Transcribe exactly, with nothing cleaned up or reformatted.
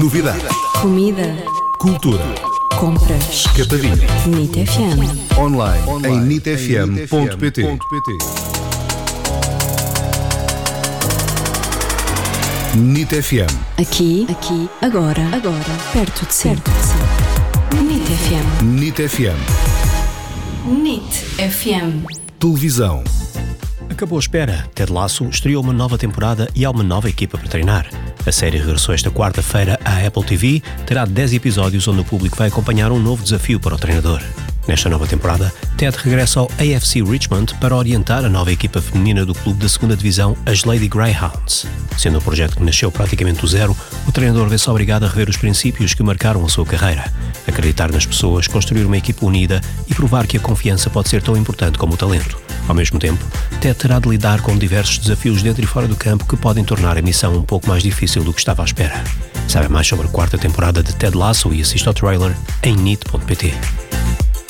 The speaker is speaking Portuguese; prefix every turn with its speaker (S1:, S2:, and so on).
S1: Novidades.
S2: Comida.
S1: Cultura.
S2: Compras.
S1: Capadinha.
S2: NIT F M.
S1: Online, Online. em nit f m ponto p t. NIT F M.
S2: Aqui, aqui, agora, agora, perto de si. Perto de si. NIT F M.
S1: NIT F M.
S2: NIT F M.
S1: Televisão.
S3: Acabou a espera. Ted Lasso estreou uma nova temporada e há uma nova equipa para treinar. A série regressou esta quarta-feira à Apple T V, terá dez episódios onde o público vai acompanhar um novo desafio para o treinador. Nesta nova temporada, Ted regressa ao A F C Richmond para orientar a nova equipa feminina do clube da segunda divisão, as Lady Greyhounds. Sendo um projeto que nasceu praticamente do zero, o treinador vê-se obrigado a rever os princípios que marcaram a sua carreira, acreditar nas pessoas, construir uma equipa unida e provar que a confiança pode ser tão importante como o talento. Ao mesmo tempo, Ted terá de lidar com diversos desafios dentro e fora do campo que podem tornar a missão um pouco mais difícil do que estava à espera. Saiba mais sobre a quarta temporada de Ted Lasso e assista ao trailer em nit ponto p t.